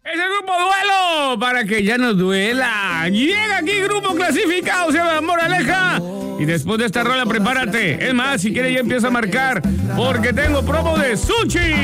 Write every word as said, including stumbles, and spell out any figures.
¡Ese grupo duelo! Para que ya no duela. Llega aquí grupo clasificado, se llama Moraleja. Y después de esta rola, prepárate. Es más, si quieres ya empieza a marcar. Porque tengo promo de sushi.